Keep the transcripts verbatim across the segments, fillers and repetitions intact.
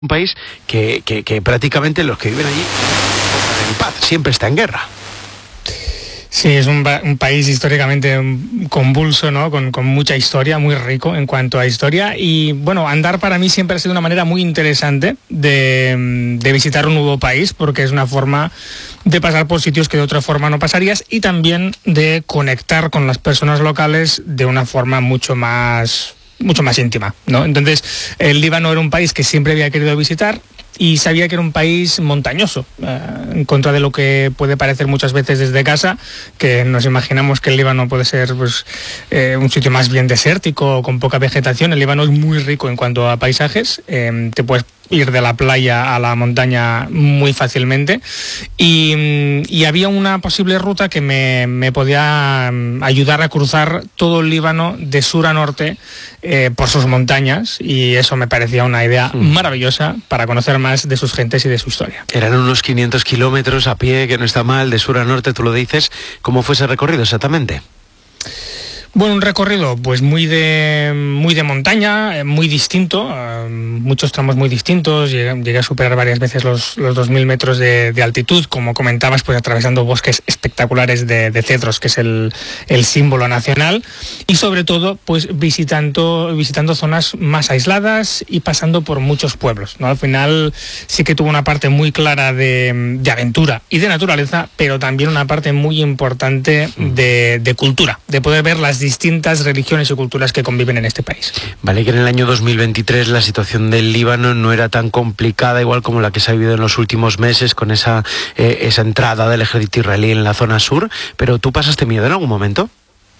Un país que, que, que prácticamente los que viven allí en paz, siempre está en guerra. Sí, es un, un país históricamente convulso, ¿no? Con, con mucha historia, muy rico en cuanto a historia. Y bueno, andar para mí siempre ha sido una manera muy interesante de, de visitar un nuevo país, porque es una forma de pasar por sitios que de otra forma no pasarías y también de conectar con las personas locales de una forma mucho más... mucho más íntima, ¿no? Entonces, el Líbano era un país que siempre había querido visitar y sabía que era un país montañoso, eh, en contra de lo que puede parecer muchas veces desde casa, que nos imaginamos que el Líbano puede ser pues, eh, un sitio más bien desértico, con poca vegetación. El Líbano es muy rico en cuanto a paisajes, eh, te puedes ir de la playa a la montaña muy fácilmente y, y había una posible ruta que me, me podía ayudar a cruzar todo el Líbano de sur a norte eh, por sus montañas, y eso me parecía una idea mm. maravillosa para conocer más de sus gentes y de su historia. Eran unos quinientos kilómetros a pie, que no está mal, de sur a norte, tú lo dices. ¿Cómo fue ese recorrido exactamente? Bueno, un recorrido pues muy de muy de montaña, muy distinto, uh, muchos tramos muy distintos. Llegué, llegué a superar varias veces los, los dos mil metros de, de altitud, como comentabas, pues atravesando bosques espectaculares de, de cedros, que es el, el símbolo nacional, y sobre todo pues visitando, visitando zonas más aisladas y pasando por muchos pueblos, ¿no? Al final sí que tuvo una parte muy clara de, de aventura y de naturaleza, pero también una parte muy importante de, de cultura, de poder ver las distintas religiones y culturas que conviven en este país. Vale, que en el año dos mil veintitrés la situación del Líbano no era tan complicada, igual como la que se ha vivido en los últimos meses, con esa, eh, esa entrada del ejército israelí en la zona sur, pero ¿tú pasaste miedo en algún momento?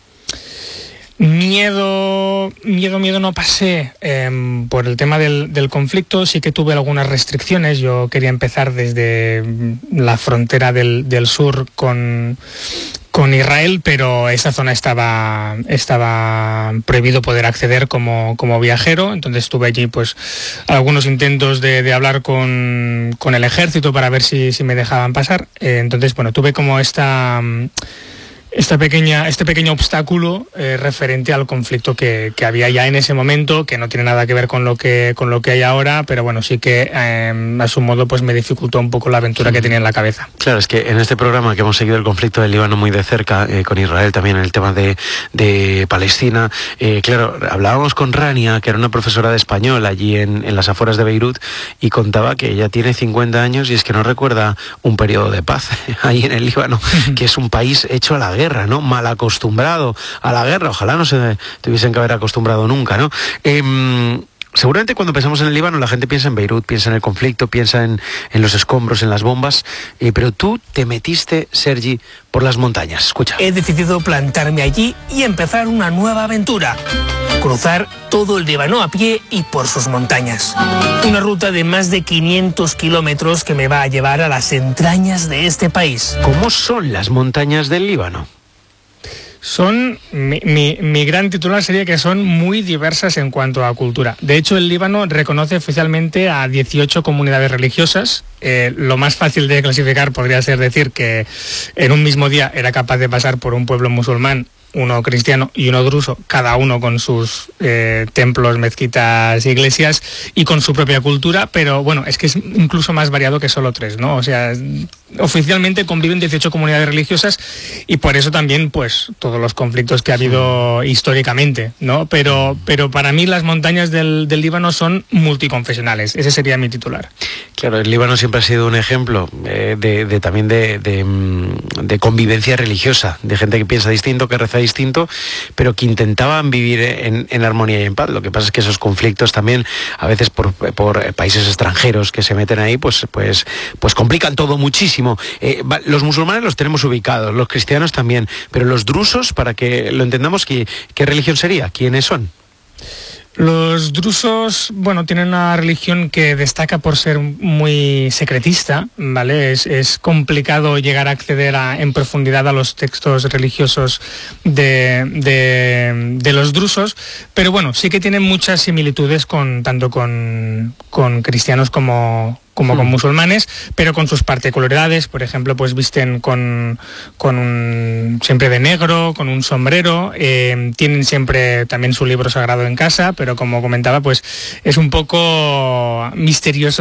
Miedo, miedo, miedo no pasé eh, por el tema del, del conflicto. Sí que tuve algunas restricciones. Yo quería empezar desde la frontera del, del sur con... con Israel, pero esa zona estaba estaba prohibido poder acceder como, como viajero. Entonces tuve allí pues algunos intentos de, de hablar con, con el ejército para ver si, si me dejaban pasar. Eh, entonces, bueno, tuve como esta... Esta pequeña, este pequeño obstáculo eh, referente al conflicto que, que había ya en ese momento, que no tiene nada que ver con lo que con lo que hay ahora, pero bueno, sí que eh, a su modo pues me dificultó un poco la aventura que tenía en la cabeza. Claro, es que en este programa que hemos seguido el conflicto del Líbano muy de cerca, eh, con Israel también en el tema de, de Palestina, eh, claro, hablábamos con Rania, que era una profesora de español allí en, en las afueras de Beirut, y contaba que ella tiene cincuenta años y es que no recuerda un periodo de paz ahí en el Líbano, que es un país hecho a la guerra. guerra, ¿no? Mal acostumbrado a la guerra. Ojalá no se tuviesen que haber acostumbrado nunca, ¿no? Eh, seguramente cuando pensamos en el Líbano la gente piensa en Beirut, piensa en el conflicto, piensa en, en los escombros, en las bombas, eh, pero tú te metiste, Sergi, por las montañas. Escucha. He decidido plantarme allí y empezar una nueva aventura. Cruzar todo el Líbano a pie y por sus montañas. Una ruta de más de quinientos kilómetros que me va a llevar a las entrañas de este país. ¿Cómo son las montañas del Líbano? Son, mi, mi, mi gran titular sería que son muy diversas en cuanto a cultura. De hecho, el Líbano reconoce oficialmente a dieciocho comunidades religiosas. Eh, lo más fácil de clasificar podría ser decir que en un mismo día era capaz de pasar por un pueblo musulmán, uno cristiano y uno druso, cada uno con sus eh, templos, mezquitas, iglesias y con su propia cultura, pero bueno, es que es incluso más variado que solo tres, ¿no? O sea, oficialmente conviven dieciocho comunidades religiosas y por eso también, pues, todos los conflictos que ha habido históricamente, ¿no? Pero, pero para mí las montañas del, del Líbano son multiconfesionales, ese sería mi titular. Claro, el Líbano siempre ha sido un ejemplo eh, de, de también de, de, de convivencia religiosa, de gente que piensa distinto, que reza distinto, pero que intentaban vivir en, en armonía y en paz. Lo que pasa es que esos conflictos también, a veces por, por países extranjeros que se meten ahí, pues, pues, pues complican todo muchísimo. Eh, los musulmanes los tenemos ubicados, los cristianos también, pero los drusos, para que lo entendamos, ¿qué, qué religión sería? ¿Quiénes son? Los drusos, bueno, tienen una religión que destaca por ser muy secretista, ¿vale? Es, es complicado llegar a acceder a, en profundidad a los textos religiosos de, de, de los drusos, pero bueno, sí que tienen muchas similitudes con tanto con, con cristianos como como con musulmanes, pero con sus particularidades. Por ejemplo, pues visten con, con un, siempre de negro, con un sombrero, eh, tienen siempre también su libro sagrado en casa, pero como comentaba, pues es un poco misterioso